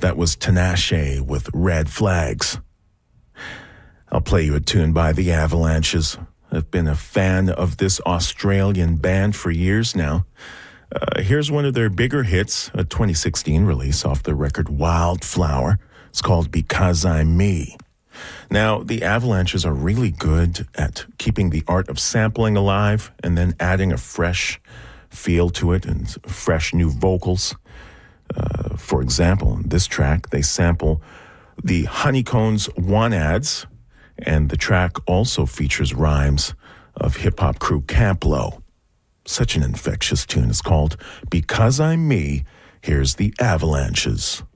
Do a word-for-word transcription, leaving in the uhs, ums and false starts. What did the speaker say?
That was Tinashe with Red Flags. I'll play you a tune by the Avalanches. I've been a fan of this Australian band for years now. Uh, here's one of their bigger hits, a twenty sixteen release off the record Wildflower. It's called Because I'm Me. Now, the Avalanches are really good at keeping the art of sampling alive and then adding a fresh feel to it and fresh new vocals. Uh, for example, in this track, they sample the Honeycombs One-Ads, and the track also features rhymes of hip-hop crew Camp Lo. Such an infectious tune. It's called Because I'm Me. Here's the Avalanches.